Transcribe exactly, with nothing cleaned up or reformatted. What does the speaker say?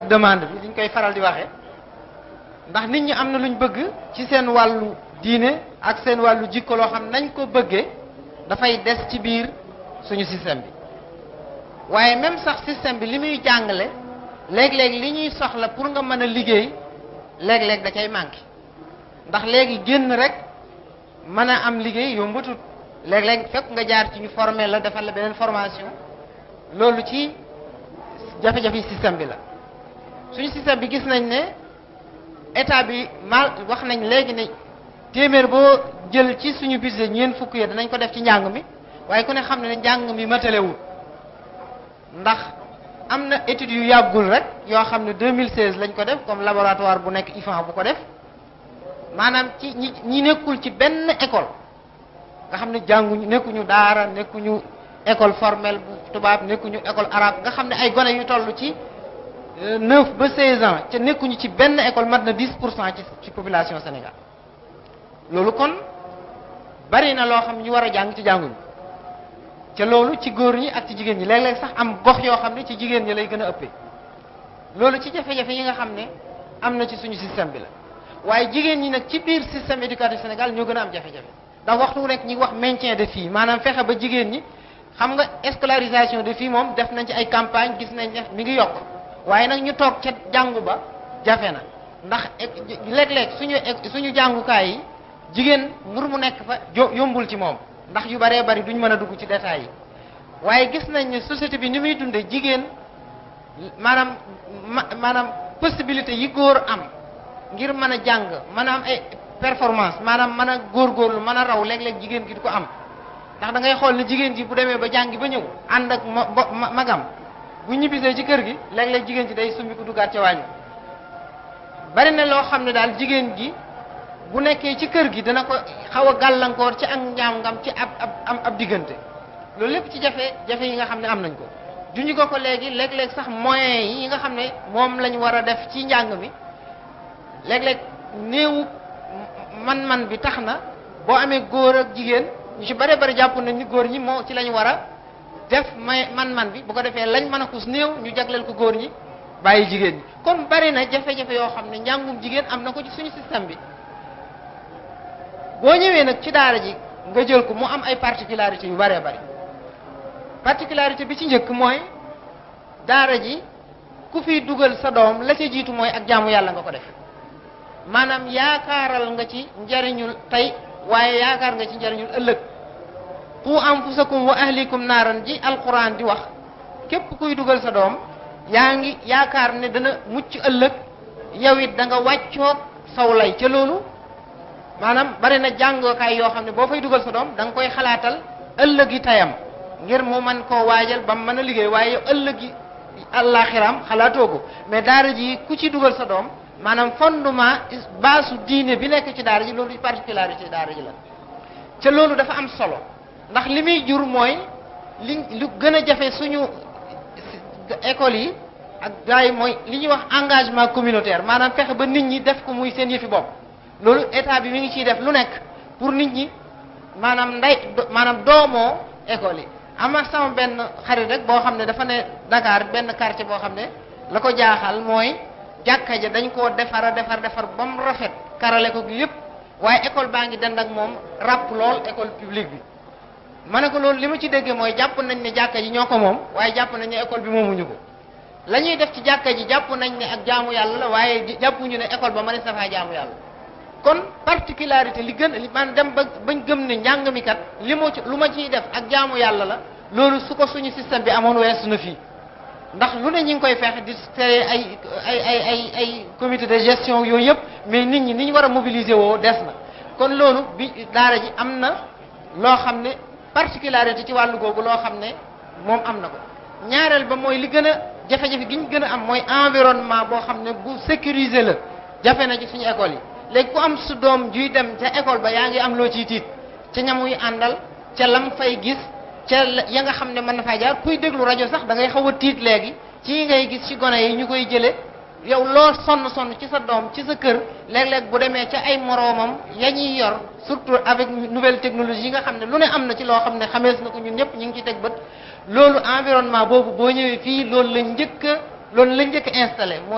demande bi liñ koy faral di waxee ndax nit ñi am na luñ bëgg ci seen wàllu diine ak seen wàllu jikko loo xam nañ ko bëggee dafay des ci biir suñu système bi waaye même sax système bi li muy jàngale léeg-léeg li ñuy soxla pour nga mën a liggéey léeg-léeg da cay manqué ndax léegi génn rek mën a am liggéey yombatut léeg-léeg fekk nga jaar ci ñu formé la defal la beneen formation loolu ci jafe-jafe système bi la suñu système bi gis nañ ne état bi mal wax nañ léegi ne téeméer boo jël ci suñu budget ñeent fukk yi danañ ko def ci njàng mi waaye ku ne xam ne ne njàng mi matalewul ndax am na études yu yàggul rek yoo xam ne deux mille seize lañ ko def comme laboratoire bu nekk I F A bu ko def maanaam ci ñi ñi nekkul ci benn école nga xam ne jànguñu nekkuñu daara nekkuñu école formelle bu tubaab nekkuñu école arabe nga xam ne ay gone yu toll ci neuf ba seize ans ca nekkuñu ci benn école mat na dix pour cent ci ci population Sénégal loolu kon bari na loo xam ñu war a jàng ci jànguñu ca loolu ci góor ñi ak ci jigéen ñi léeg-léeg sax am gox yoo xam ne ci jigéen ñi lay gën a ëppee loolu ci jafe-jafe yi nga xam ne am na ci suñu système bi la waaye jigéen ñi nag ci biir système éducatif Sénégal ñoo gën a am jafe-jafe ndax waxtu rek ñi wax maintien de filles maanaam fexe ba jigéen ñi xam nga scolarisation de filles moom def nañ ci ay campagne gis nañ ne mi ngi yokk waaye nag ñu toog ca jàngu ba jafe na ndax léeg-léeg suñu suñu jàngukaay yi jigéen mbur mu nekk fa yombul ci moom ndax yu baree bari duñ mën a dugg ci détails yi waaye gis nañ ne société bi ni muy dundee jigéen maanaam maanaam possibilité yi góor am ngir mën a jàng mën a am ay performance maanaam mën a góorgóorlu mën a raw léeg-léeg jigéen gi du ko am ndax da ngay xool ne jigéen ji bu demee ba jàngi ba ñëw ànd ak ma magam bu ñibbisee ci kër gi léeg-léeg jigéen ji day sumbi ko duggaat ca wàññi bari na loo xam ne daal jigéen gi bu nekkee ci kër gi dana ko xaw a gàllankoor ci ak njàngam ci ab ab am ab diggante loolu lépp ci jafe jafe yi nga xam ne am nañ ko juñu ko ko léegi léeg-léeg sax moyens yi nga xam ne moom lañ war a def ci njàng mi léeg-léeg néewu man-man bi tax na boo amee góor ak jigéen ñu ci bare bari jàpp nañ ni góor ñi moo ci lañ war a def may man-man bi bu ko defee lañ mën a kus néew ñu jagleel ko góor ñi bàyyi jigéen ñi kon bari na jafe-jafe yoo xam ne njàngum jigéen am na ko ci suñu système bi boo ñëwee nag ci daara ji nga jël ko mu am ay particularité yu baree bari particularité bi ci njëkk mooy daara ji ku fiy dugal sa doom la ca jiitu mooy ak jaamu yàlla nga ko def maanaam yaakaaral nga ci njariñul tey waaye yaakaar nga ci njariñul ëllëg qu anfusakum wa ahlikum naaran ji alquran di wax képp kuy dugal sa doom yaa ngi yaakaar ne dana mucc ëllëg yow it da nga wàccoog saw lay ca loolu maanaam bari na jàngookaay yoo xam ne boo fay dugal sa doom da nga koy xalaatal ëllëgi tayam ngir mu mën koo waajal ba mu mën a liggéey waaye yow ëllëgi àllaaxiram xalaatoo ko mais daara ji ku ci dugal sa doom maanaam fondement baasu diine bi nekk ci daara ji loolu particularité daara ji la ca loolu dafa am solo ndax li muy jur mooy li lu gën a jafe suñu école yi ak gars yi mooy li ñuy wax engagement communautaire maanaam fexe ba nit ñi def ko muy seen yëfi bopp loolu état bi mi ngi ciy def lu nekk pour nit ñi maanaam nday maanaam doomoo école yi ama sama benn xarit rek boo xam ne dafa ne Dakar benn quartier boo xam ne la ko jaaxal mooy jàkka ja dañ koo defar defar defar ba mu rafet karale ko gi yépp waaye école baa ngi dend ak moom ràpp lool école publique bi ma ne ko loolu li ma ci déggee mooy jàpp nañ ne jàkka ji ñoo ko moom waaye jàpp nañ ne école bi moomuñu ko la ñuy def ci jàkka ji jàpp nañ ne ak jaamu yàlla la waaye jàppuñu ne école ba mënees na faa jaamu yàlla kon particularité li gën li man dem ba bañ gëm ne njàng mi kat li ma ci lu ma ciy def ak jaamu yàlla la loolu su ko suñu système bi amoon weesu na fii ndax lu ne ñi ngi koy fexe di créer ay ay ay ay ay comité de gestion yooyu yëpp mais nit ñi ni ñu war a mobiliser woo des na kon loolu bi daara ji am na loo xam ne particularité ci wàllu googu loo xam ne moom am na ko ñaareel ba mooy li gën a jafe-jafe gi ñu gën a am mooy environnement boo xam ne bu sécuriser la jafe na ci suñu école yi léegi ku am su doom juy dem ca école ba yaa ngi am loo ciy tiit ca ñamuy àndal ca lam fay gis ca ya nga xam ne mën na faa jaar kuy déglu rajo sax da ngay xaw a tiit léegi ci ngay gis ci gone yi ñu koy jële yow loo sonn sonn ci sa doom ci sa kër léeg-léeg bu demee ca ay moroomam ya ñuy yor surtout avec nouvelle technologie yi nga xam ne lu ne am na ci loo xam ne xamees na ko ñun ñëpp ñu ngi ciy teg bët loolu environnement boobu boo ñëwee fii loolu la njëkk a loolu la njëkk a installé